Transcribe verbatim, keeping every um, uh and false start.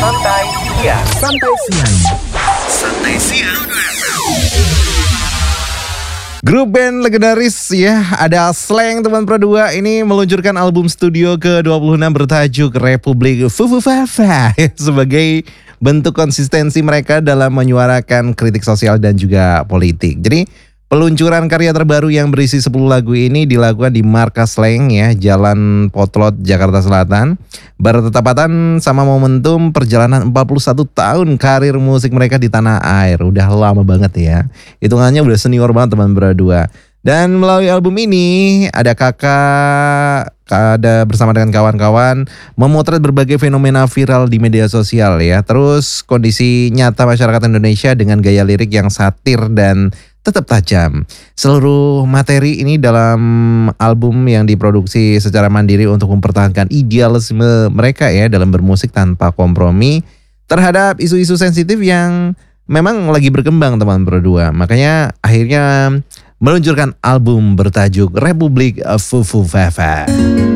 Santai Siang. Santai Siang. Santai Siang. Grup band legendaris ya, ada Slank teman Pro dua ini meluncurkan album studio ke dua puluh enam bertajuk Republik Fufufafa sebagai bentuk konsistensi mereka dalam menyuarakan kritik sosial dan juga politik. Jadi peluncuran karya terbaru yang berisi sepuluh lagu ini dilakukan di markas Slank ya, Jalan Potlot, Jakarta Selatan. Bertepatan sama momentum perjalanan empat puluh satu tahun karir musik mereka di tanah air. Udah lama banget ya. Hitungannya udah senior banget teman berdua. Dan melalui album ini ada kakak, ada bersama dengan kawan-kawan memotret berbagai fenomena viral di media sosial ya. Terus kondisi nyata masyarakat Indonesia dengan gaya lirik yang satir dan tetap tajam. Seluruh materi ini dalam album yang diproduksi secara mandiri untuk mempertahankan idealisme mereka ya dalam bermusik tanpa kompromi terhadap isu-isu sensitif yang memang lagi berkembang teman berdua. Makanya akhirnya meluncurkan album bertajuk Republik Fufufafa.